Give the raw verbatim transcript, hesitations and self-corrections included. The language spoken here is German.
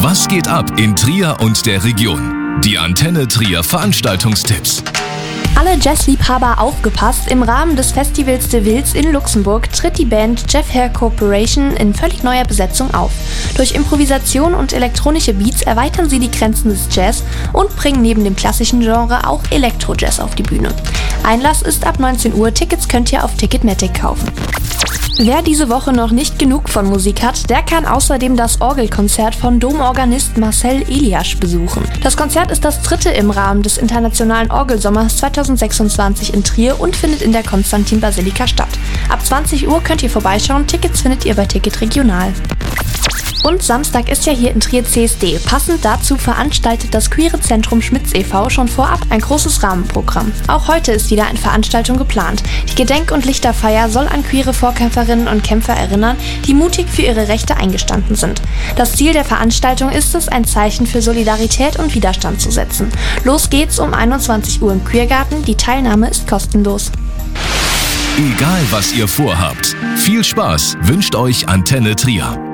Was geht ab in Trier und der Region? Die Antenne Trier Veranstaltungstipps. Alle Jazzliebhaber aufgepasst, im Rahmen des Festivals de Vils in Luxemburg tritt die Band Jeff Hair Corporation in völlig neuer Besetzung auf. Durch Improvisation und elektronische Beats erweitern sie die Grenzen des Jazz und bringen neben dem klassischen Genre auch Elektro-Jazz auf die Bühne. Einlass ist ab neunzehn Uhr, Tickets könnt ihr auf Ticketmatic kaufen. Wer diese Woche noch nicht genug von Musik hat, der kann außerdem das Orgelkonzert von Domorganist Marcel Eliasch besuchen. Das Konzert ist das dritte im Rahmen des Internationalen Orgelsommers zweitausendsechsundzwanzig in Trier und findet in der Konstantin-Basilika statt. Ab zwanzig Uhr könnt ihr vorbeischauen, Tickets findet ihr bei Ticket Regional. Und Samstag ist ja hier in Trier C S D. Passend dazu veranstaltet das Queere Zentrum Schmitz e V schon vorab ein großes Rahmenprogramm. Auch heute ist wieder eine Veranstaltung geplant. Die Gedenk- und Lichterfeier soll an queere Vorkämpferinnen und Kämpfer erinnern, die mutig für ihre Rechte eingestanden sind. Das Ziel der Veranstaltung ist es, ein Zeichen für Solidarität und Widerstand zu setzen. Los geht's um einundzwanzig Uhr im Queergarten. Die Teilnahme ist kostenlos. Egal was ihr vorhabt, viel Spaß wünscht euch Antenne Trier.